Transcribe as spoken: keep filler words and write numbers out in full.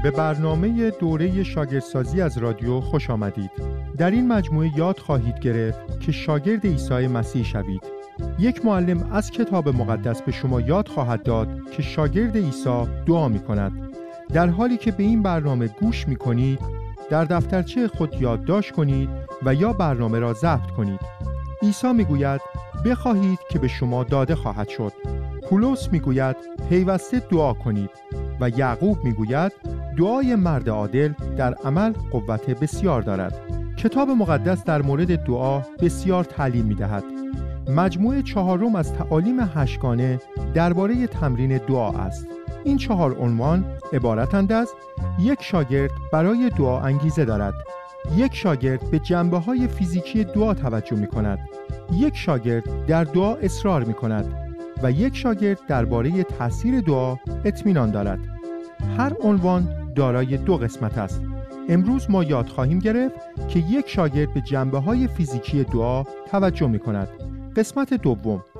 به برنامه دوره شاگردسازی از رادیو خوش آمدید. در این مجموعه یاد خواهید گرفت که شاگرد عیسی مسیح شوید. یک معلم از کتاب مقدس به شما یاد خواهد داد که شاگرد عیسی دعا می کند. در حالی که به این برنامه گوش می کنید، در دفترچه خود یادداشت کنید و یا برنامه را ضبط کنید. عیسی می گوید بخواهید که به شما داده خواهد شد. پولس می گوید پیوسته دعا کنید و یعقوب می گوید دعای مرد عادل در عمل قوت بسیار دارد. کتاب مقدس در مورد دعا بسیار تعلیم می دهد. مجموعه چهارم از تعالیم هشتگانه درباره تمرین دعا است. این چهار عنوان عبارتند از: یک شاگرد برای دعا انگیزه دارد، یک شاگرد به جنبه‌های فیزیکی دعا توجه می‌کند، یک شاگرد در دعا اصرار می‌کند و یک شاگرد درباره تأثیر دعا اطمینان دارد. هر عنوان دارای دو قسمت است. امروز ما یاد خواهیم گرفت که یک شاگرد به جنبه‌های فیزیکی دعا توجه می‌کند. قسمت دوم